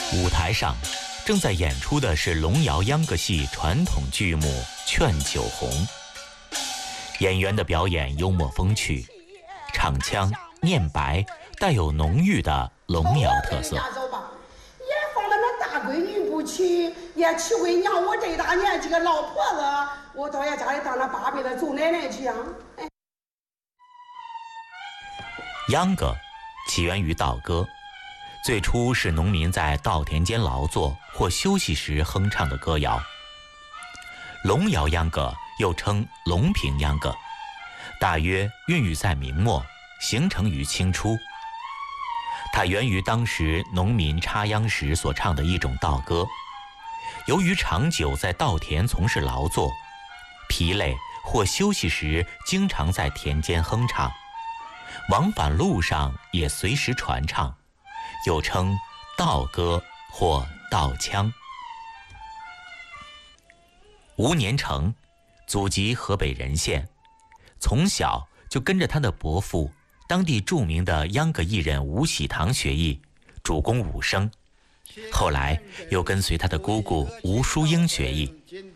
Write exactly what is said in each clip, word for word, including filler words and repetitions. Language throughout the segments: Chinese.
舞台上正在演出的是龙窑秧歌戏传统剧目《劝酒红》。演员的表演幽默风趣，唱腔念白带有浓郁的龙窑特色。 也放了那大闺女不娶，也娶回娘。我这大年纪个老婆子，我到人家里当那八辈的祖奶奶去呀。哎， 秧歌起源于稻歌，最初是农民在稻田间劳作或休息时哼唱的歌谣。龙窑秧歌又称龙平秧歌，大约孕育在明末，形成于清初。它源于当时农民插秧时所唱的一种稻歌。由于长久在稻田从事劳作，疲累或休息时经常在田间哼唱，往返路上也随时传唱，又称稻歌或稻腔。吴年成，祖籍河北任县，从小就跟着他的伯父，当地著名的秧歌艺人吴喜堂学艺，主攻武生。后来又跟随他的姑姑吴淑英学艺。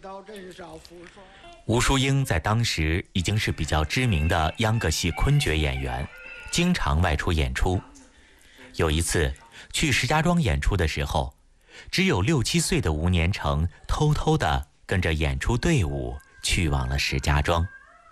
吴淑英在当时已经是比较知名的秧歌戏昆角演员，经常外出演出。有一次去石家庄演出的时候，只有六七岁的吴年成偷偷地跟着演出队伍去往了石家庄。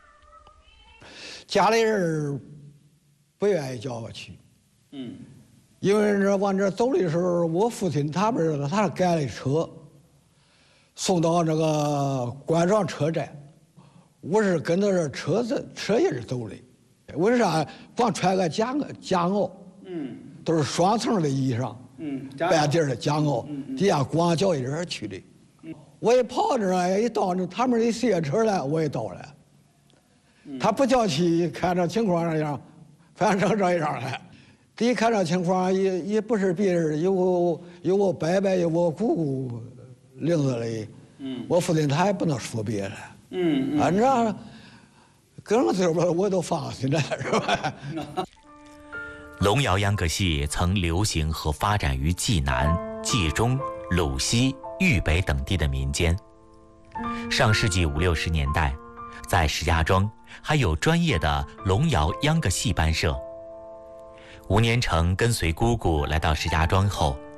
家里人不愿意叫我去，嗯，因为这往这走的时候，我父亲他们他改了车，送到这个关庄车站，我是跟着这车子车也是走的。为啥光穿个夹夹袄？嗯，都是双层的衣裳，嗯，半底儿的夹袄，底下光脚一人去的。嗯，我一跑这儿，一到这他们一卸车来，我也到了。他不叫去，看这情况那样，反正这样来。第一看这情况，也也不是别人，有我有我伯伯，有我姑姑领着的。嗯，我父亲他也不能说别的。嗯，反正跟着这边我都放心了，是吧？ 龙窑秧歌戏曾流行和发展于济南、冀中、鲁西、豫北等地的民间。上世纪五六十年代，在石家庄还有专业的龙窑秧歌戏班社。吴年成跟随姑姑来到石家庄后，